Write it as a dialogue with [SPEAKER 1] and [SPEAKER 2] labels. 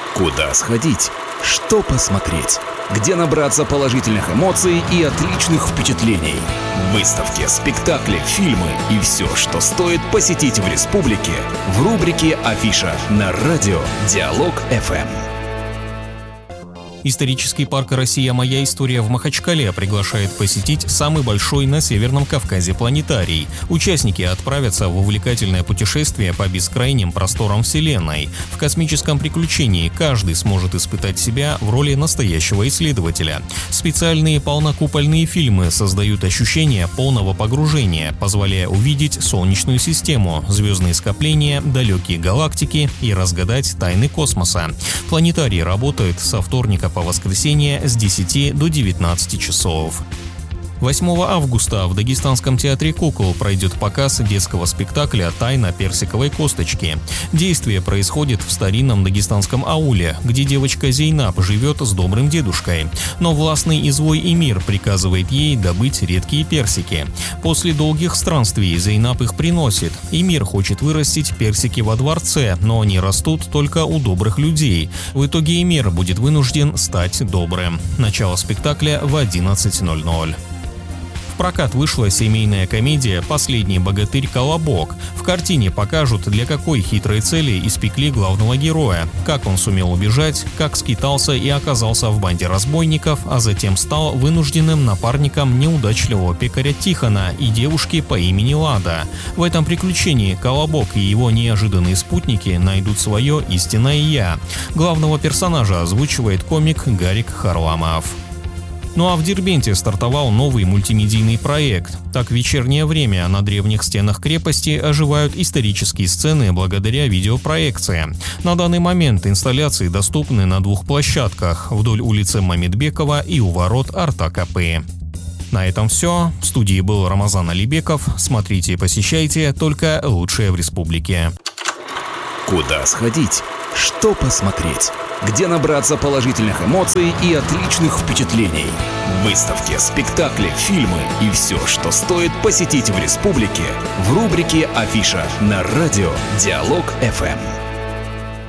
[SPEAKER 1] Куда сходить? Что посмотреть? Где набраться положительных эмоций и отличных впечатлений? Выставки, спектакли, фильмы и все, что стоит посетить в республике, в рубрике «Афиша» на радио Диалог-ФМ.
[SPEAKER 2] Исторический парк «Россия. Моя история» в Махачкале приглашает посетить самый большой на Северном Кавказе планетарий. Участники отправятся в увлекательное путешествие по бескрайним просторам Вселенной. В космическом приключении каждый сможет испытать себя в роли настоящего исследователя. Специальные полнокупольные фильмы создают ощущение полного погружения, позволяя увидеть Солнечную систему, звездные скопления, далекие галактики и разгадать тайны космоса. Планетарий работает со вторника по воскресенье с 10 до 19 часов. 8 августа в Дагестанском театре кукол пройдет показ детского спектакля «Тайна персиковой косточки». Действие происходит в старинном дагестанском ауле, где девочка Зейнаб живет с добрым дедушкой. Но властный извой Эмир приказывает ей добыть редкие персики. После долгих странствий Зейнаб их приносит. Эмир хочет вырастить персики во дворце, но они растут только у добрых людей. В итоге Эмир будет вынужден стать добрым. Начало спектакля в 11:00. В прокат вышла семейная комедия «Последний богатырь Колобок». В картине покажут, для какой хитрой цели испекли главного героя, как он сумел убежать, как скитался и оказался в банде разбойников, а затем стал вынужденным напарником неудачливого пекаря Тихона и девушки по имени Лада. В этом приключении Колобок и его неожиданные спутники найдут свое истинное «я». Главного персонажа озвучивает комик Гарик Харламов. Ну а в Дербенте стартовал новый мультимедийный проект. Так, в вечернее время на древних стенах крепости оживают исторические сцены благодаря видеопроекции. На данный момент инсталляции доступны на 2 площадках – вдоль улицы Мамедбекова и у ворот Артак-АП. На этом все. В студии был Рамазан Алибеков. Смотрите и посещайте только лучшее в республике.
[SPEAKER 1] Куда сходить? Что посмотреть? Где набраться положительных эмоций и отличных впечатлений? Выставки, спектакли, фильмы и все, что стоит посетить в республике, в рубрике «Афиша» на радио Диалог-ФМ.